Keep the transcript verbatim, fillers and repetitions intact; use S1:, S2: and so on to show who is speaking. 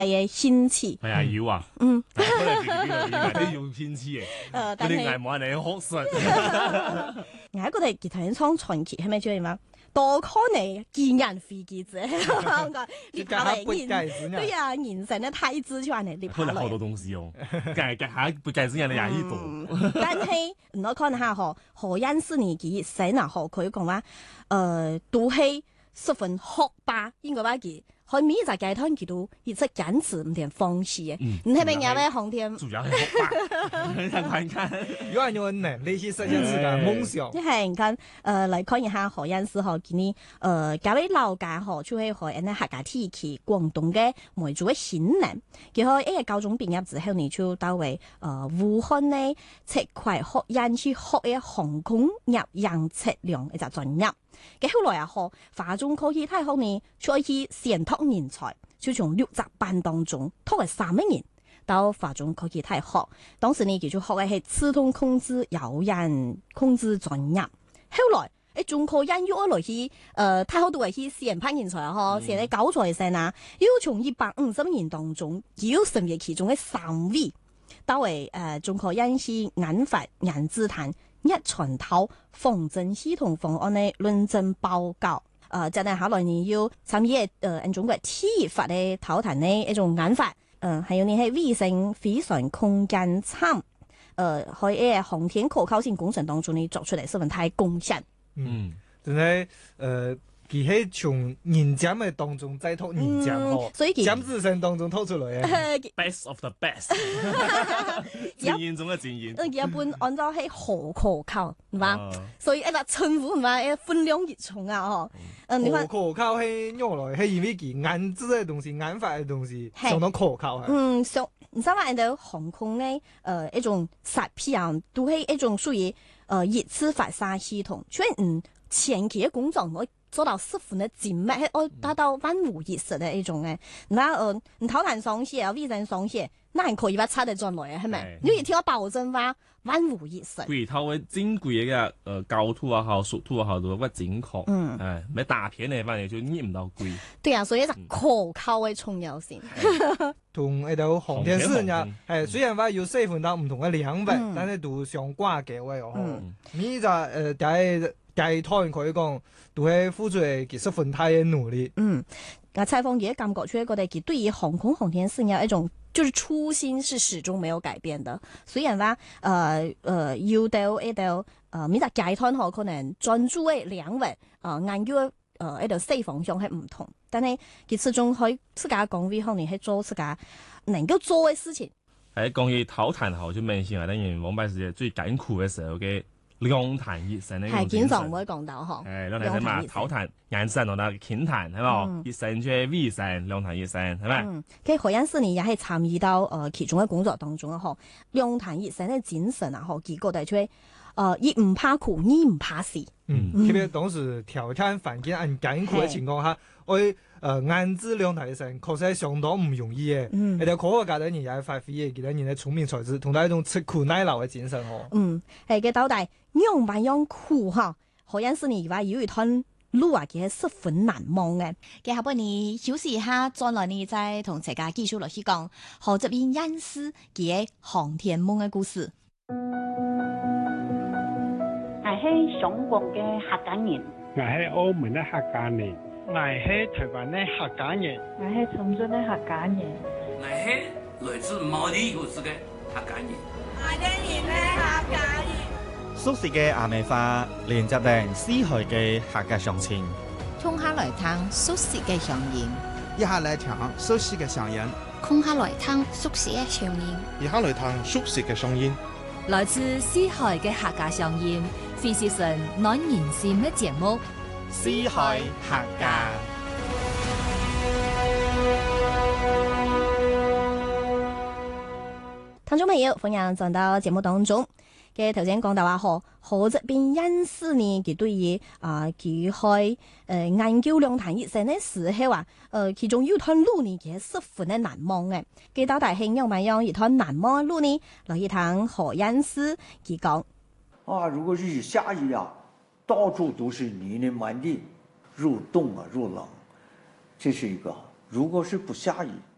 S1: 嘅興趣。
S2: 係啊，要啊。
S1: 嗯。
S2: 可能自己呢個要用興趣嘅。
S1: 誒，但係
S2: 佢哋冇人嚟學術。
S1: 我覺得其他人創傳奇係咪最嘛？多可能見人飛機者，你爬嚟現，對呀，現成的太子就係你爬嚟。
S2: 可能好多東西哦，計計下不計之人你也呢度。
S1: 但係我看下嗬，何恩師你幾醒啊？何佢講話，誒，都係十分學霸，應該話佢。佢每隻雞湯佢都一直堅持唔同方式嘅，你係咪有咩航天？
S2: 主要係學霸，你睇看，
S3: 有人有能力去實現自己嘅夢想。
S1: 即係你看，誒嚟看一下何恩師嗬，見你誒搞啲老家嗬，就係學人哋客家地區廣東嘅梅族嘅新人，然後一個高中畢業之後，你就到為誒武漢呢，赤塊學院去學嘅航空業養測量一隻專業。嘅後來啊，學華中科技大學呢，再去選拓人才，就從六集班當中拓為三個人到華中科技大學。當時呢，叫做學嘅係自動控制有人控制專業。後來誒，中科院又來去誒、呃，太學都係去選派人才啊，嗬，選啲高材生啊，又從一百五十人當中，又成為其中嘅三位，到為誒、呃、中科院是研發研製談。一全套防震系統方案的論證報告，誒，就係下來你要參與誒，中國天發的討談的一種研發，誒、呃，還有你係衛星飛船空間站，誒、呃，喺誒航天可靠性工程當中你作出嚟十分大貢獻。
S3: 嗯，真係誒。佢係從人才嘅當中再拓人才嗬，
S1: 所以佢
S3: 尖子生當中拓出來嘅。
S2: Best of the best，精英中嘅精英。
S1: 誒，一般按照係可可靠，係嘛？所以一個稱呼係嘛，誒分量越重啊，嗬。
S3: 嗯，你可可靠係用來係因為佢研製嘅東西、研發嘅東西相當可靠係。
S1: 嗯，上唔使話人哋航空咧，誒一種設備啊，都係一種屬於誒熱磁發射系統，所以嗯前期嘅工作我。做到十分的精密，係我達到萬無一失的一種誒。那呃，你討談雙線啊，衛生雙線，那你可以把差得轉來啊，係咪？你一聽我保證話萬無一失。
S2: 貴套嘅精貴嘅呃高度啊好，速度啊好，都乜精確。嗯，誒，咩大片嚟反正就捏唔到貴。
S1: 對啊，所以就可靠嘅重要性。
S3: 同呢度航天事業係雖然話要細分到唔同嘅領域，嗯、但係都相掛嘅位哦。呢就誒第一。計討人可以講，都係付出幾十分太嘅努力。
S1: 嗯，那採訪也感覺出嚟，覺得佢對於航空航天事業一種，就是初心是始終沒有改變的。雖然話，誒誒，要到一到誒，每個階段可可能專注嘅領域，誒研究誒一度四方向係唔同，但係佢始終可以自家講為可能係做自家能夠做嘅事情。
S2: 喺講起討談後就明顯係等於王牌時代最艱苦嘅時候嘅。量談熱成呢？
S1: 係經常會講到嗬。
S2: 誒，量談嘛，討談、眼神同埋傾談，係嘛？熱成即係微成，量談熱成，係咪？嗯，
S1: 其實何恩師你也係參與到誒其中嘅工作當中啊，嗬。量談熱成嘅精神啊，嗬，結果就係誒，一唔怕苦，二唔怕死。
S3: 嗯，特別當時挑戰環境很艱苦嘅情況下，我誒研製量談熱成確實係相當唔容易嘅。嗯，而且科學家嘅人也係發揮嘅，其他人嘅聰明才智，同埋一種吃苦耐勞嘅精神嗬。嗯，
S1: 係嘅，到底。樣扮樣苦哈，何恩師你話有一段路啊，其實十分難忘嘅。嘅下半年休息一下，再來呢再同大家繼續落去講何這邊恩師嘅航天夢嘅故事。
S4: 我係香港嘅客家人，
S5: 我係澳門嘅客家人，
S6: 我係台灣嘅客家人，
S7: 我係深圳嘅客家人，
S8: 我係來自毛里求斯嘅客家人，
S9: 我係人嘅客家人。
S10: 熟悉嘅阿美花，連接定詩海嘅客家鄉情。
S11: 衝下來聽熟悉嘅聲音，
S12: 一下來聽熟悉嘅聲音。
S11: 空下來聽熟悉嘅聲音，
S12: 一下來聽熟悉嘅聲音。
S13: 來自詩海嘅客家聲音，非是神暖人心嘅節目。
S10: 詩海客家。
S1: 聽眾朋友，歡迎進到節目當中。嘅頭先講到話何何這邊恩師呢？佢對於啊佢開誒研究量談熱成嘅時候啊，誒其中有段路呢，其實十分嘅難忘嘅。佢到底係樣咪樣一段難忘嘅路呢？來一趟何恩師佢講：
S14: 啊，如果是下雨啊，到處都是泥濘滿地，入冬啊入冷，這是一個；如果是不下雨，